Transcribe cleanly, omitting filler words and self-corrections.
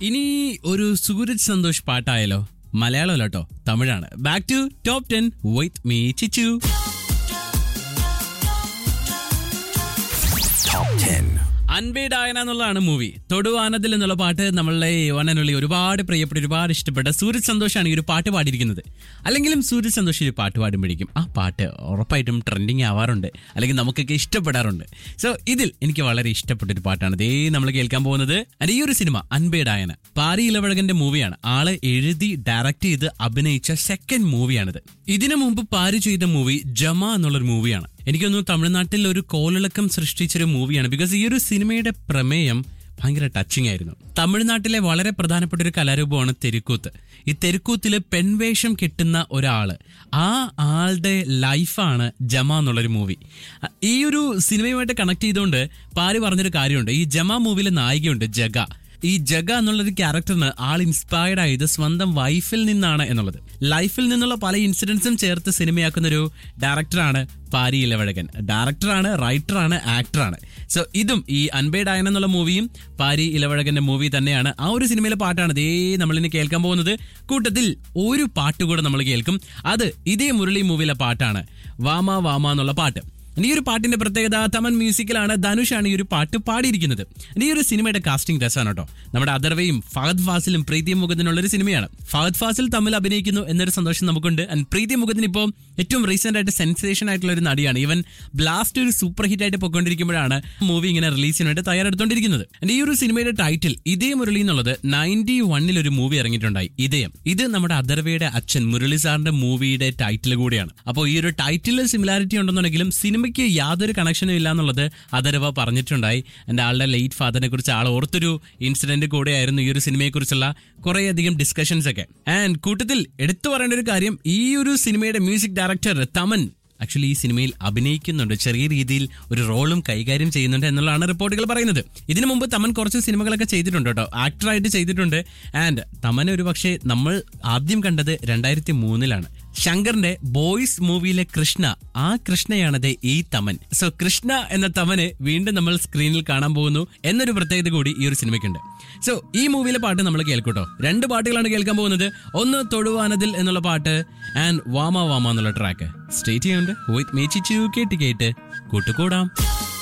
ഇനി ഒരു സൂരജ് സന്തോഷ് പാട്ടായാലോ? മലയാളമല്ല കേട്ടോ, തമിഴാണ്. Back to top 10 with me ചിച്ചു. അൻപേ ഡായന എന്നുള്ളതാണ് മൂവി. തൊടുവാനതിൽ എന്നുള്ള പാട്ട് നമ്മളുടെ വനനുള്ളി ഒരുപാട് പ്രിയപ്പെട്ട, ഒരുപാട് ഇഷ്ടപ്പെട്ട സൂരജ് സന്തോഷാണ് ഈ ഒരു പാട്ട് പാടിയിരിക്കുന്നത്. അല്ലെങ്കിലും സൂരജ് സന്തോഷ് ഒരു പാട്ട് പാടുമ്പോഴേക്കും ആ പാട്ട് ഉറപ്പായിട്ടും ട്രെൻഡിങ് ആവാറുണ്ട്, അല്ലെങ്കിൽ നമുക്കൊക്കെ ഇഷ്ടപ്പെടാറുണ്ട്. സോ ഇതിൽ എനിക്ക് വളരെ ഇഷ്ടപ്പെട്ട ഒരു പാട്ടാണ് ദേ നമ്മൾ കേൾക്കാൻ പോകുന്നത്. ഈ ഒരു സിനിമ അൻപേ ഡായന പാരി ഇലവഴകന്റെ മൂവിയാണ്. ആള് എഴുതി ഡയറക്ട് ചെയ്ത് അഭിനയിച്ച സെക്കൻഡ് മൂവിയാണിത്. ഇതിനു മുമ്പ് പാരി ചെയ്ത മൂവി ജമ എന്നുള്ളൊരു മൂവിയാണ്. എനിക്കൊന്നും തമിഴ്നാട്ടിൽ ഒരു കോളിളക്കം സൃഷ്ടിച്ചൊരു മൂവിയാണ്. ബിക്കോസ് ഈ ഒരു സിനിമയുടെ പ്രമേയം ഭയങ്കര ടച്ചിങ് ആയിരുന്നു. തമിഴ്നാട്ടിലെ വളരെ പ്രധാനപ്പെട്ട ഒരു കലാരൂപമാണ് തെരുക്കൂത്ത്. ഈ തെരുക്കൂത്തില് പെൺവേഷം കെട്ടുന്ന ഒരാള്, ആ ആളുടെ ലൈഫാണ് ജമ എന്നുള്ളൊരു മൂവി. ഈ ഒരു സിനിമയുമായിട്ട് കണക്ട് ചെയ്തുകൊണ്ട് പാരി പറഞ്ഞൊരു കാര്യമുണ്ട്. ഈ ജമ മൂവിയിലെ നായികയുണ്ട് ജഗ. ഈ ജഗ എന്നുള്ളൊരു ക്യാരക്ടറിന് ആൾ ഇൻസ്പയർഡ് ആയത് സ്വന്തം വൈഫിൽ നിന്നാണ് എന്നുള്ളത്. ലൈഫിൽ നിന്നുള്ള പല ഇൻസിഡൻസും ചേർത്ത് സിനിമയാക്കുന്ന ഒരു ഡയറക്ടറാണ് പാരി ഇലവഴകൻ. ഡയറക്ടറാണ്, റൈറ്ററാണ്, ആക്ടറാണ്. സോ ഇതും ഈ അൻപേ ഡായന എന്നുള്ള മൂവിയും പാരി ഇലവഴകന്റെ മൂവി തന്നെയാണ്. ആ ഒരു സിനിമയിലെ പാട്ടാണ് ഇതേ നമ്മളിനി കേൾക്കാൻ പോകുന്നത്. കൂട്ടത്തിൽ ഒരു പാട്ട് കൂടെ നമ്മൾ കേൾക്കും. അത് ഇതേ മുരളി മൂവിയിലെ പാട്ടാണ്, വാമ വാമ എന്നുള്ള പാട്ട്. ഈ ഒരു പാട്ടിന്റെ പ്രത്യേകത തമൻ മ്യൂസിക്കിലാണ്, ധനുഷാണ് ഈ ഒരു പാട്ട് പാടിയിരിക്കുന്നത്. ഈ ഒരു സിനിമയുടെ കാസ്റ്റിംഗ് രസമാണ് കേട്ടോ. നമ്മുടെ അഥർവയും ഫഹദ് ഫാസിലും പ്രീതി മുഖത്തിനുള്ളൊരു സിനിമയാണ്. ഫഹദ് ഫാസിൽ തമ്മിൽ അഭിനയിക്കുന്നു എന്നൊരു സന്തോഷം നമുക്കുണ്ട്. ആൻഡ് പ്രീതി മുഖത്തിന് ഇപ്പോൾ ഏറ്റവും റീസെന്റ് ആയിട്ട് സെൻസേഷൻ ആയിട്ടുള്ള ഒരു നടിയാണ്. ഈവൻ ബ്ലാസ്റ്റ് ഒരു സൂപ്പർ ഹിറ്റ് ആയിട്ട് പോയിക്കൊണ്ടിരിക്കുമ്പോഴാണ് മൂവി ഇങ്ങനെ റിലീസിന് വേണ്ടി തയ്യാറെടുത്തോണ്ടിരിക്കുന്നത്. ഈ ഒരു സിനിമയുടെ ടൈറ്റിൽ ഇതേ മുരളി എന്നുള്ളത് 91 ഒരു മൂവി ഇറങ്ങിയിട്ടുണ്ടായി, ഇതയം. ഇത് നമ്മുടെ അഥർവയുടെ അച്ഛൻ മുരളി സാറിന്റെ മൂവിയുടെ ടൈറ്റിൽ കൂടിയാണ്. അപ്പോൾ ഈ ഒരു ടൈറ്റിൽ സിമിലാരിറ്റി ഉണ്ടെന്നുണ്ടെങ്കിലും സിനിമയ്ക്ക് യാതൊരു കണക്ഷനും ഇല്ല എന്നുള്ളത് അഥർവ പറഞ്ഞിട്ടുണ്ടായി. എൻ്റെ ആളുടെ ലേറ്റ് ഫാദറിനെ കുറിച്ച് ആൾ ഓർത്തൊരു ഇൻസിഡന്റ് കൂടെയായിരുന്നു ഈ ഒരു സിനിമയെ കുറിച്ചുള്ള കുറേയധികം ഡിസ്കഷൻസ് ഒക്കെ. ആൻഡ് കൂട്ടത്തിൽ എടുത്തു പറയേണ്ട ഒരു കാര്യം, ഈ ഒരു സിനിമയുടെ മ്യൂസിക് ഡയറക്ടർ തമൻ ആക്ച്വലി ഈ സിനിമയിൽ അഭിനയിക്കുന്നുണ്ട്, ചെറിയ രീതിയിൽ ഒരു റോളും കൈകാര്യം ചെയ്യുന്നുണ്ട് എന്നുള്ളതാണ് റിപ്പോർട്ടുകൾ പറയുന്നത്. ഇതിനു മുമ്പ് തമൻ കുറച്ച് സിനിമകളൊക്കെ ചെയ്തിട്ടുണ്ട് കേട്ടോ, ആക്ടറായിട്ട് ചെയ്തിട്ടുണ്ട്. ആൻഡ് തമൻ ഒരു പക്ഷേ നമ്മൾ ആദ്യം കണ്ടത് 2003 ശങ്കറിന്റെ ബോയ്സ് മൂവിയിലെ കൃഷ്ണ, ആ കൃഷ്ണയാണത് ഈ തമൻ. സോ കൃഷ്ണ എന്ന തമന് വീണ്ടും നമ്മൾ സ്ക്രീനിൽ കാണാൻ പോകുന്നു എന്നൊരു പ്രത്യേകത കൂടി ഈ ഒരു സിനിമയ്ക്കുണ്ട്. സോ ഈ മൂവിയിലെ പാട്ട് നമ്മൾ കേൾക്കൂട്ടോ. 2 പാട്ടുകളാണ് കേൾക്കാൻ പോകുന്നത്. ഒന്ന് തൊടുവാനതിൽ എന്നുള്ള പാട്ട് ആൻഡ് വാമ വാമ എന്നുള്ള track. Stay tuned with me ചിച്ചു. കേട്ട് കൂട്ടുകൂടാം.